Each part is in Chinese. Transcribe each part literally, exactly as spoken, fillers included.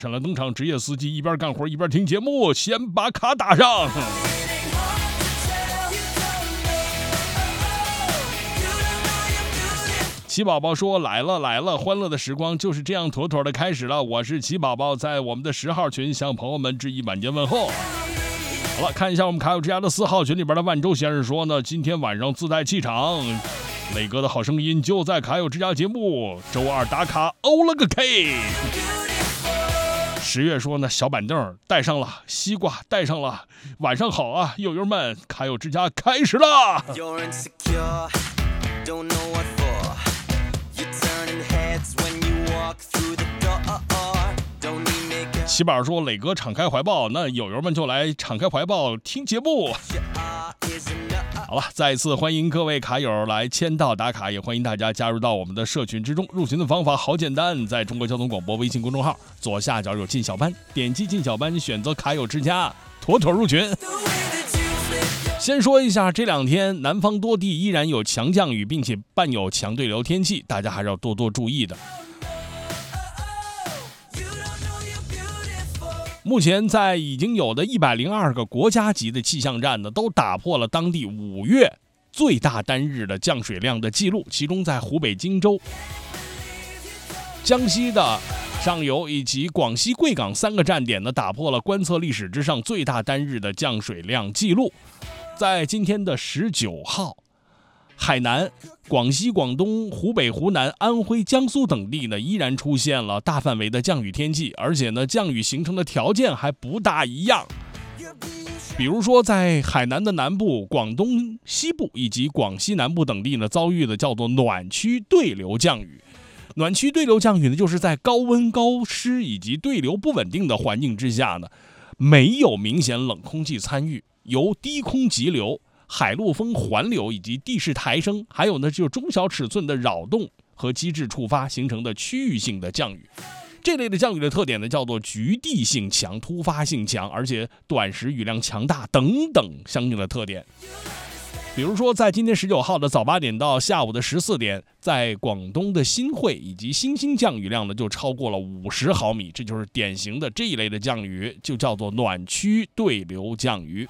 上了登场，职业司机一边干活一边听节目，先把卡打上。齐宝宝说来了来了，欢乐的时光就是这样妥妥的开始了。我是齐宝宝，在我们的十号群向朋友们致以晚间问候。好了，看一下我们卡友之家的四号群里边的万周先生说呢，今天晚上自带气场，磊哥的好声音就在卡友之家节目，周二打卡欧了个 K。十月说呢，小板凳带上了，西瓜带上了，晚上好啊，友友们，卡友之家开始了。齐宝说，磊哥敞开怀抱，那友友们就来敞开怀抱听节目。好了，再次欢迎各位卡友来签到打卡，也欢迎大家加入到我们的社群之中。入群的方法好简单，在中国交通广播微信公众号左下角有进小班，点击进小班，选择卡友之家，妥妥入群。先说一下，这两天南方多地依然有强降雨，并且伴有强对流天气，大家还是要多多注意的。目前在已经有的一百零二个国家级的气象站呢，都打破了当地五月最大单日的降水量的记录，其中在湖北荆州、江西的上游以及广西贵港三个站点呢，打破了观测历史之上最大单日的降水量记录。在今天的十九号，海南、广西、广东、湖北、湖南、安徽、江苏等地呢，依然出现了大范围的降雨天气，而且呢，降雨形成的条件还不大一样。比如说，在海南的南部、广东西部以及广西南部等地呢，遭遇的叫做暖区对流降雨。暖区对流降雨呢，就是在高温、高湿以及对流不稳定的环境之下呢，没有明显冷空气参与，由低空急流、海陆风环流以及地势抬升，还有呢就是中小尺寸的扰动和机制触发形成的区域性的降雨。这类的降雨的特点呢，叫做局地性强、突发性强，而且短时雨量强大等等相应的特点。比如说，在今天十九号的早八点到下午的十四点，在广东的新会以及新兴降雨量呢就超过了五十毫米，这就是典型的这一类的降雨，就叫做暖区对流降雨。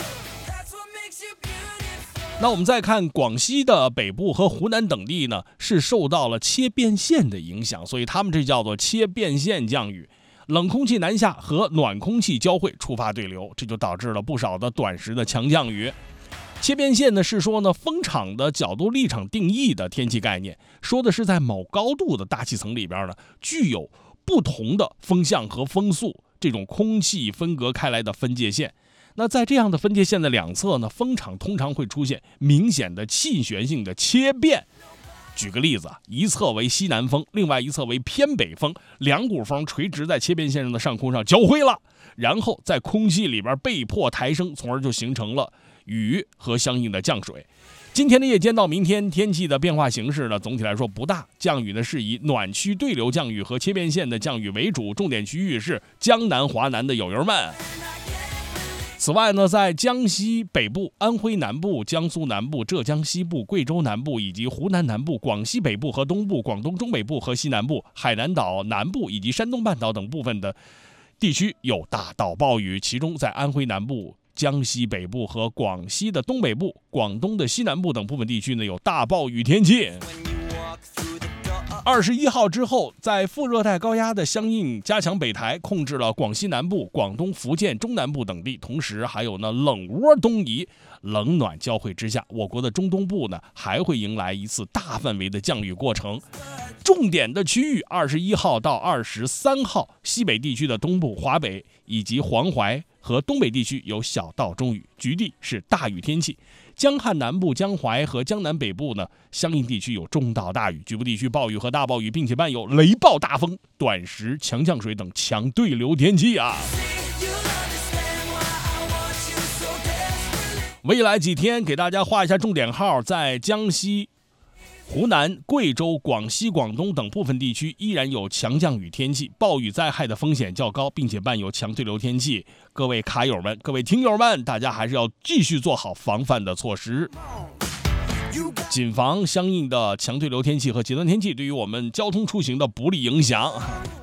那我们再看广西的北部和湖南等地呢，是受到了切变线的影响，所以他们这叫做切变线降雨。冷空气南下和暖空气交汇触发对流，这就导致了不少的短时的强降雨。切变线呢是说呢风场的角度立场定义的天气概念，说的是在某高度的大气层里边呢，具有不同的风向和风速这种空气分隔开来的分界线。那在这样的分界线的两侧呢，风场通常会出现明显的气旋性的切变。举个例子，一侧为西南风，另外一侧为偏北风，两股风垂直在切变线上的上空上交汇了，然后在空气里边被迫抬升，从而就形成了雨和相应的降水。今天的夜间到明天天气的变化形势呢，总体来说不大，降雨呢是以暖区对流降雨和切变线的降雨为主，重点区域是江南、华南的友友们。此外呢，在江西北部、安徽南部、江苏南部、浙江西部、贵州南部以及湖南南部、广西北部和东部、广东中北部和西南部、海南岛南部以及山东半岛等部分的地区有大到暴雨，其中在安徽南部、江西北部和广西的东北部、广东的西南部等部分地区呢有大暴雨天气。二十一号之后，在副热带高压的相应加强北台，控制了广西南部、广东、福建中南部等地，同时还有呢冷涡东移，冷暖交汇之下，我国的中东部呢还会迎来一次大范围的降雨过程。重点的区域，二十一号到二十三号，西北地区的东部、华北以及黄淮和东北地区有小到中雨，局地是大雨天气。江汉南部、江淮和江南北部呢，相应地区有中到大雨，局部地区暴雨和大暴雨，并且伴有雷暴大风、短时强降水等强对流天气啊。未来几天给大家画一下重点号，在江西、湖南、贵州、广西、广东等部分地区依然有强降雨天气，暴雨灾害的风险较高，并且伴有强对流天气。各位卡友们、各位听友们，大家还是要继续做好防范的措施，谨防相应的强对流天气和极端天气对于我们交通出行的不利影响。